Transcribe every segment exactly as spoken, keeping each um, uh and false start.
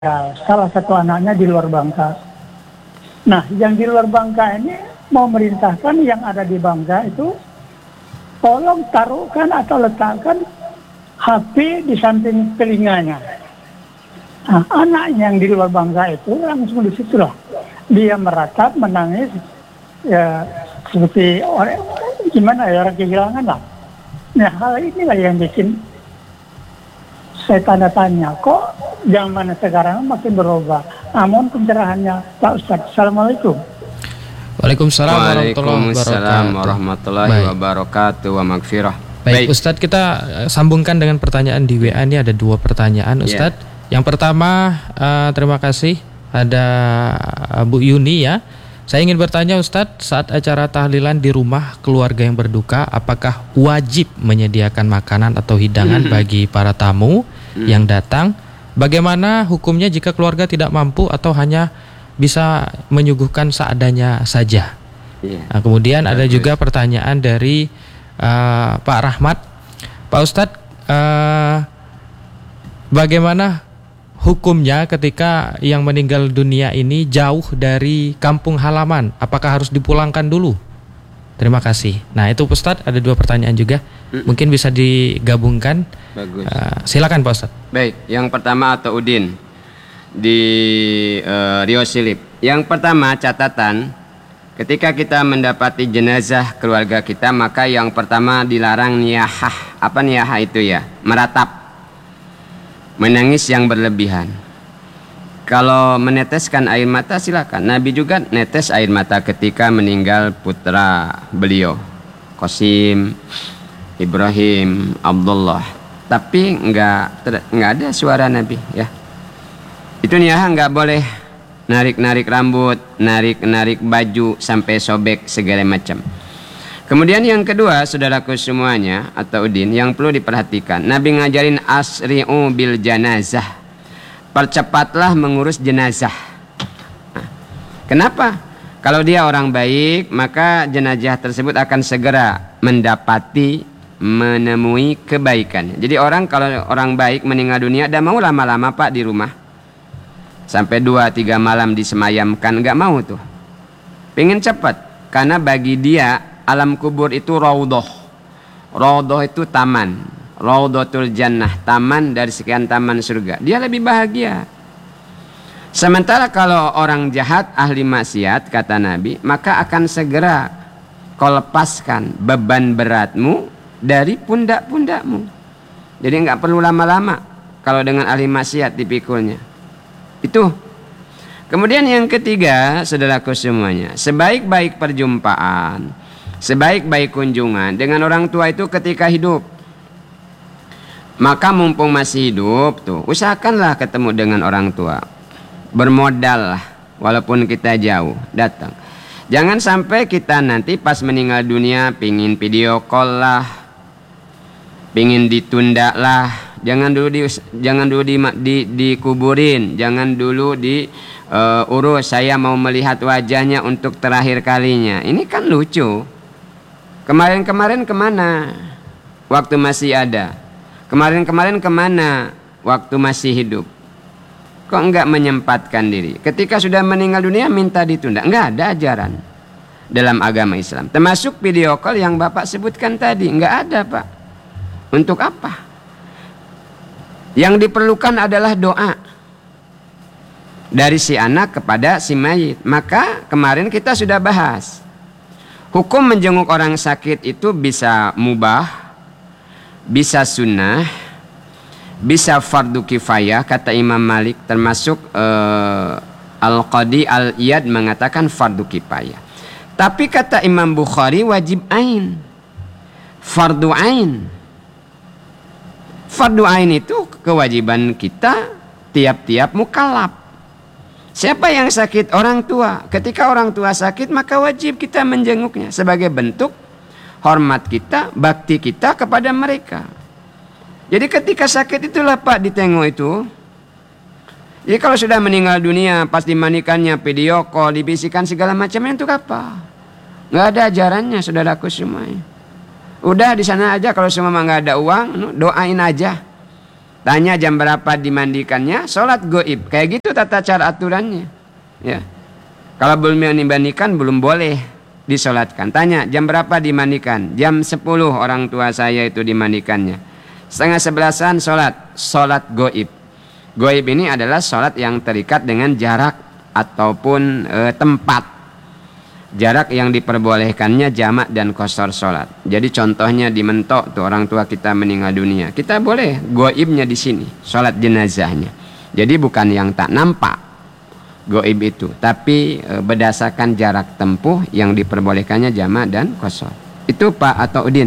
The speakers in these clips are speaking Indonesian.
Ya, salah satu anaknya di luar Bangka. Nah, yang di luar Bangka ini mau merintahkan yang ada di Bangka itu tolong taruhkan atau letakkan H P di samping telinganya. Nah, anak yang di luar Bangka itu langsung di situlah dia meratap, menangis, ya seperti orang gimana ya orang kehilangan lah. Nah, hal inilah yang bikin saya tanda tanya, kok zaman sekarang makin berubah. Namun pencerahannya Pak Ustadz. Assalamualaikum. Waalaikumsalam Waalaikumsalam warahmatullahi wabarakatuh wa magfirah. Baik, Baik Ustadz, kita sambungkan dengan pertanyaan di W A. Ini ada dua pertanyaan Ustadz. Yeah. Yang pertama, uh, terima kasih ada Bu Yuni ya. Saya ingin bertanya Ustadz, saat acara tahlilan di rumah keluarga yang berduka, apakah wajib menyediakan makanan atau hidangan mm-hmm. bagi para tamu mm-hmm. yang datang? Bagaimana hukumnya jika keluarga tidak mampu atau hanya bisa menyuguhkan seadanya saja? Yeah. Nah, kemudian ada juga pertanyaan dari uh, Pak Rahmat. Pak Ustadz, uh, bagaimana hukumnya ketika yang meninggal dunia ini jauh dari kampung halaman? Apakah harus dipulangkan dulu? Terima kasih. Nah, itu Ustadz, ada dua pertanyaan juga. Hmm. Mungkin bisa digabungkan. Bagus. Uh, silakan Pak Ustadz. Baik, yang pertama atau Udin di uh, Rio Silip. Yang pertama catatan, ketika kita mendapati jenazah keluarga kita, maka yang pertama dilarang niyahah. Apa niyahah itu ya? Meratap. Menangis yang berlebihan. Kalau meneteskan air mata silakan. Nabi juga netes air mata ketika meninggal putra beliau, Qasim, Ibrahim, Abdullah. Tapi enggak enggak ada suara Nabi ya. Itu niyah enggak boleh narik-narik rambut, narik-narik baju sampai sobek segala macam. Kemudian yang kedua, saudaraku semuanya atau Udin, yang perlu diperhatikan, Nabi ngajarin asri'u bil janazah, percepatlah mengurus jenazah. Nah, kenapa? Kalau dia orang baik, maka jenazah tersebut akan segera mendapati, menemui kebaikan. Jadi orang kalau orang baik meninggal dunia, tidak mau lama-lama Pak di rumah, sampai dua tiga malam disemayamkan, nggak mau tuh. Pengen cepat, karena bagi dia alam kubur itu raudhah. Raudhah itu taman. Raudhatul jannah, taman dari sekian taman surga. Dia lebih bahagia. Sementara kalau orang jahat, ahli maksiat, kata Nabi, maka akan segera kau lepaskan beban beratmu dari pundak-pundakmu. Jadi enggak perlu lama-lama kalau dengan ahli maksiat dipikulnya. Itu. Kemudian yang ketiga, saudaraku semuanya, sebaik-baik perjumpaan, sebaik-baik kunjungan dengan orang tua itu ketika hidup. Maka mumpung masih hidup tuh, usahakanlah ketemu dengan orang tua. Bermodal lah, walaupun kita jauh, datang. Jangan sampai kita nanti pas meninggal dunia pingin video call lah, pingin ditunda lah. Jangan dulu di, jangan dulu di, di, dikuburin, jangan dulu di uh, urus. Saya mau melihat wajahnya untuk terakhir kalinya. Ini kan lucu. Kemarin-kemarin kemana? Waktu masih ada. Kemarin-kemarin kemana? Waktu masih hidup. Kok enggak menyempatkan diri? Ketika sudah meninggal dunia minta ditunda. Enggak ada ajaran dalam agama Islam. Termasuk video call yang Bapak sebutkan tadi. Enggak ada Pak. Untuk apa? Yang diperlukan adalah doa dari si anak kepada si mayit. Maka kemarin kita sudah bahas. Hukum menjenguk orang sakit itu bisa mubah, bisa sunnah, bisa fardu kifayah, kata Imam Malik, termasuk uh, Al-Qadi Al-Iyad mengatakan fardu kifayah. Tapi kata Imam Bukhari wajib ain, fardu ain. Fardu ain itu kewajiban kita tiap-tiap mukallaf. Siapa yang sakit? Orang tua. Ketika orang tua sakit, maka wajib kita menjenguknya sebagai bentuk hormat kita, bakti kita kepada mereka. Jadi ketika sakit itulah Pak ditengok itu. Jadi kalau sudah meninggal dunia, pas dimandikannya video call, dibisikan segala macamnya, untuk apa? Nggak ada ajarannya, saudaraku semuanya. Udah di sana aja, kalau semua nggak ada uang, doain aja. Tanya jam berapa dimandikannya, sholat goib. Kayak gitu tata cara aturannya. Ya. Kalau belum dimandikan belum boleh disolatkan. Tanya jam berapa dimandikan? Jam sepuluh orang tua saya itu dimandikannya. Setengah sebelasan sholat, sholat goib. Goib ini adalah sholat yang terikat dengan jarak ataupun e, tempat. Jarak yang diperbolehkannya jamak dan qashar sholat. Jadi contohnya di Mentok tuh orang tua kita meninggal dunia, kita boleh goibnya di sini, sholat jenazahnya. Jadi bukan yang tak nampak goib itu, tapi e, berdasarkan jarak tempuh yang diperbolehkannya jamak dan qashar. Itu Pak Atauddin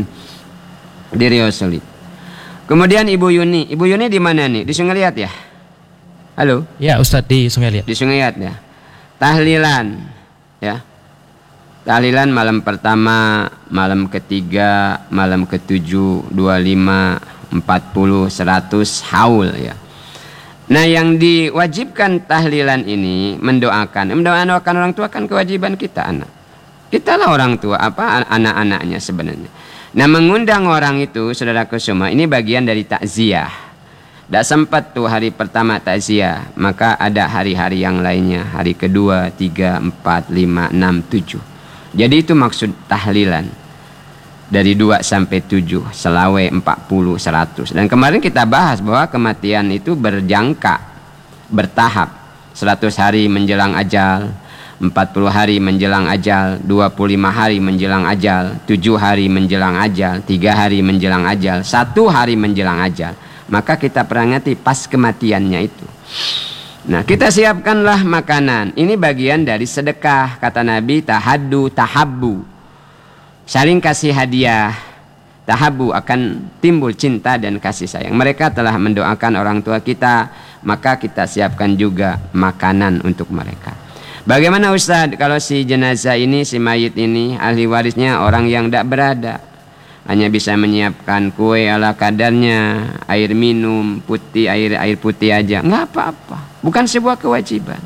di Rioselip. Kemudian Ibu Yuni, Ibu Yuni di mana nih? Di Sungai Liat ya? Halo? Ya Ustadz, di Sungai Liat. Di Sungai Liat ya. Tahlilan ya. Tahlilan malam pertama, malam ketiga, malam ketujuh, dua puluh lima, empat puluh, seratus, haul ya. Nah yang diwajibkan tahlilan ini mendoakan. Mendoakan orang tua kan kewajiban kita anak. Kita lah orang tua, apa anak-anaknya sebenarnya. Nah mengundang orang itu, saudaraku semua, ini bagian dari takziah. Tidak sempat tuh hari pertama takziah, maka ada hari-hari yang lainnya. Hari kedua, tiga, empat, lima, enam, tujuh. Jadi itu maksud tahlilan. Dari dua sampai tujuh, selawe, empat puluh, seratus. Dan kemarin kita bahas bahwa kematian itu berjangka, bertahap. seratus hari menjelang ajal, empat puluh hari menjelang ajal, dua puluh lima hari menjelang ajal, tujuh hari menjelang ajal, tiga hari menjelang ajal, satu hari menjelang ajal. Maka kita peringati pas kematiannya itu. Nah kita siapkanlah makanan. Ini bagian dari sedekah. Kata Nabi, tahaddu tahabbu. Saling kasih hadiah, tahabbu, akan timbul cinta dan kasih sayang. Mereka telah mendoakan orang tua kita, maka kita siapkan juga makanan untuk mereka. Bagaimana Ustadz kalau si jenazah ini, si mayit ini, ahli warisnya orang yang tidak berada, hanya bisa menyiapkan kue ala kadarnya, air minum putih, air air putih aja, nggak apa-apa. Bukan sebuah kewajiban.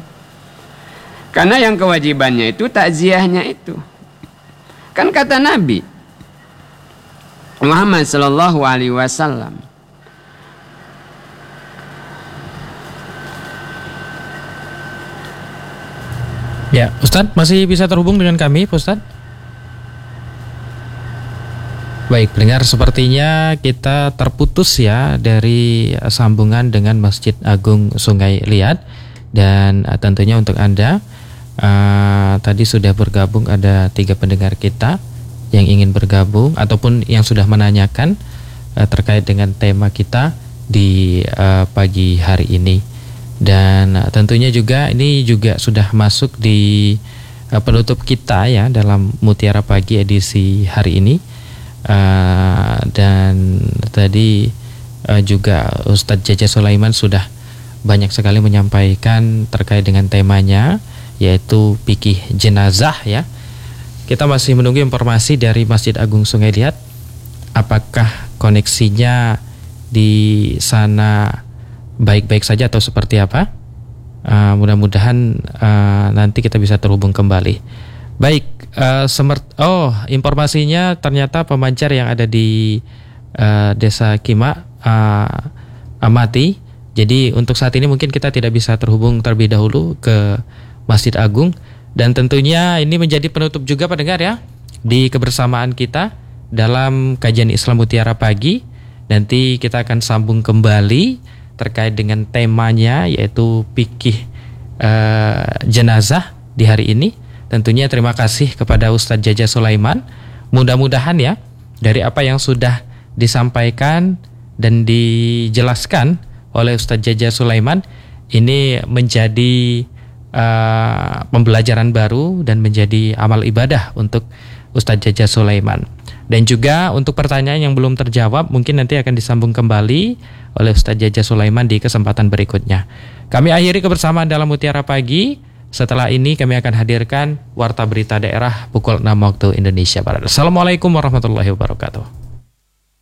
Karena yang kewajibannya itu takziahnya itu. Kan kata Nabi Muhammad sallallahu alaihi wasallam, ya Ustadz masih bisa terhubung dengan kami Ustadz? Baik, pendengar, sepertinya kita terputus ya dari sambungan dengan Masjid Agung Sungai Liat. Dan uh, tentunya untuk Anda uh, tadi sudah bergabung ada tiga pendengar kita yang ingin bergabung ataupun yang sudah menanyakan uh, terkait dengan tema kita di uh, pagi hari ini. Dan uh, tentunya juga ini juga sudah masuk di uh, penutup kita ya dalam Mutiara Pagi edisi hari ini. Uh, dan tadi uh, juga Ustadz Jaja Sulaiman sudah banyak sekali menyampaikan terkait dengan temanya, yaitu fikih jenazah ya. Kita masih menunggu informasi dari Masjid Agung Sungai Liat, apakah koneksinya di sana baik-baik saja atau seperti apa. uh, Mudah-mudahan uh, nanti kita bisa terhubung kembali. Baik, uh, semert oh informasinya ternyata pemancar yang ada di uh, Desa Kima uh, amati. Jadi untuk saat ini mungkin kita tidak bisa terhubung terlebih dahulu ke Masjid Agung. Dan tentunya ini menjadi penutup juga pendengar ya di kebersamaan kita dalam kajian Islam Mutiara Pagi. Nanti kita akan sambung kembali terkait dengan temanya, yaitu fikih uh, jenazah di hari ini. Tentunya terima kasih kepada Ustadz Jaja Sulaiman. Mudah-mudahan ya dari apa yang sudah disampaikan dan dijelaskan oleh Ustadz Jaja Sulaiman ini menjadi uh, pembelajaran baru dan menjadi amal ibadah untuk Ustadz Jaja Sulaiman. Dan juga untuk pertanyaan yang belum terjawab mungkin nanti akan disambung kembali oleh Ustadz Jaja Sulaiman di kesempatan berikutnya. Kami akhiri kebersamaan dalam Mutiara Pagi. Setelah ini kami akan hadirkan Warta Berita Daerah pukul enam waktu Indonesia Barat. Assalamualaikum warahmatullahi wabarakatuh.